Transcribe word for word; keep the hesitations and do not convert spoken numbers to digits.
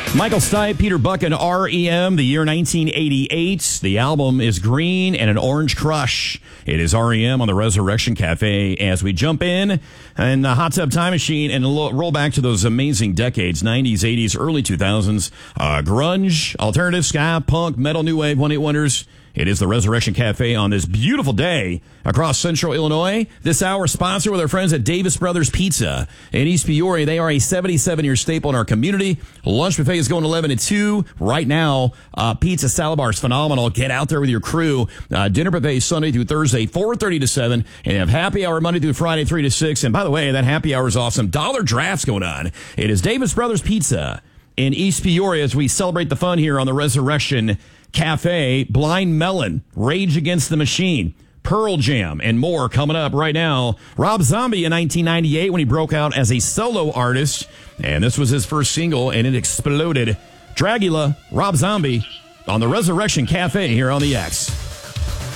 Michael Stipe, Peter Buck, and R E M, the year nineteen eighty-eight. The album is Green and an Orange Crush. It is R E M on the Resurrection Cafe as we jump in and the Hot Tub Time Machine and lo- roll back to those amazing decades, nineties, eighties, early two thousands. Uh, grunge, alternative, ska, punk, metal, new wave, one-hit wonders. It is the Resurrection Cafe on this beautiful day across central Illinois. This hour sponsored with our friends at Davis Brothers Pizza in East Peoria. They are a seventy-seven-year staple in our community. Lunch buffet is going eleven to two. Right now, uh, pizza salad bar is phenomenal. Get out there with your crew. Uh, dinner buffet Sunday through Thursday, four thirty to seven. And you have happy hour Monday through Friday, three to six. And by the way, that happy hour is awesome. Dollar drafts going on. It is Davis Brothers Pizza in East Peoria as we celebrate the fun here on the Resurrection Cafe. Blind Melon, Rage Against the Machine, Pearl Jam, and more coming up right now. Rob Zombie in nineteen ninety-eight when he broke out as a solo artist, and this was his first single, and it exploded. Dragula, Rob Zombie on the Resurrection Cafe here on the X.